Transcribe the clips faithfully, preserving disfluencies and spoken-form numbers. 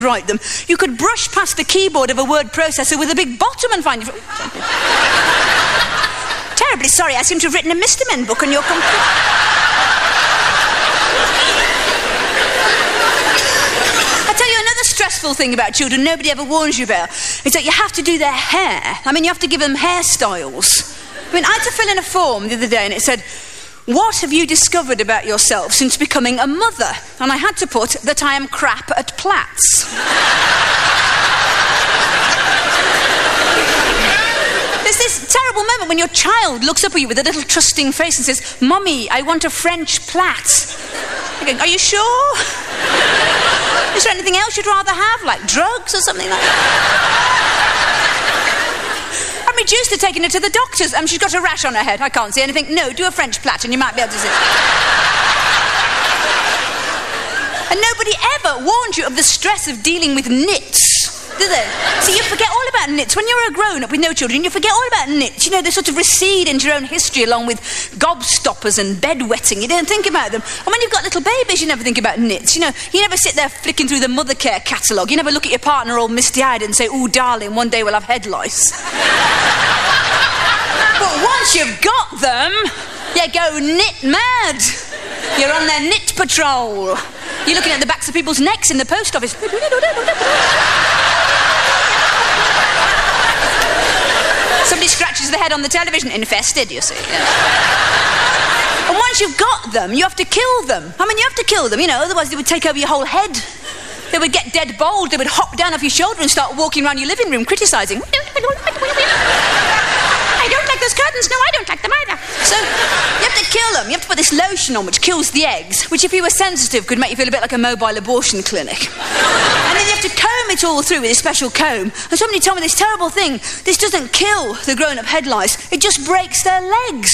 write them. You could brush past the keyboard of a word processor with a big bottom and find... Terribly sorry, I seem to have written a Mister Men book on your computer. I tell you another stressful thing about children nobody ever warns you about is that you have to do their hair. I mean, you have to give them hairstyles. I mean, I had to fill in a form the other day and it said, what have you discovered about yourself since becoming a mother? And I had to put that I am crap at plaits. There's this terrible moment when your child looks up at you with a little trusting face and says, Mummy, I want a French plait. You're going, are you sure? Is there anything else you'd rather have, like drugs or something like that? I'm reduced to taking her to the doctor's. Um, she's got a rash on her head. I can't see anything. No, do a French plait and you might be able to see. And nobody ever warned you of the stress of dealing with nits, do they? So you forget all about nits. When you're a grown-up with no children, you forget all about nits. You know, they sort of recede into your own history along with gobstoppers and bedwetting. You don't think about them. And when you've got little babies, you never think about nits. You know, you never sit there flicking through the mother care catalogue. You never look at your partner all misty-eyed and say, ooh, darling, one day we'll have head lice. But once you've got them, you go knit mad. You're on their knit patrol. You're looking at the backs of people's necks in the post office. Somebody scratches their head on the television. Infested, you see. Yeah. And once you've got them, you have to kill them. I mean, you have to kill them, you know, otherwise they would take over your whole head. They would get dead bold. They would hop down off your shoulder and start walking around your living room criticising. I don't like those curtains. No, I don't like them either. So you have to kill them. You have to put this lotion on which kills the eggs, which if you were sensitive could make you feel a bit like a mobile abortion clinic. And then you have to comb it all through with a special comb. And somebody told me this terrible thing. This doesn't kill the grown-up head lice. It just breaks their legs.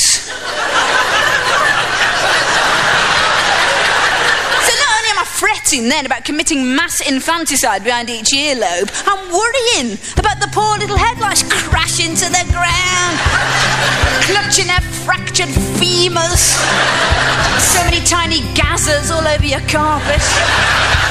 So not only am I fretting then about committing mass infanticide behind each earlobe, I'm worrying about the poor little head lice crashing to the ground, clutching their fractured femurs, so many tiny gazzers all over your carpet.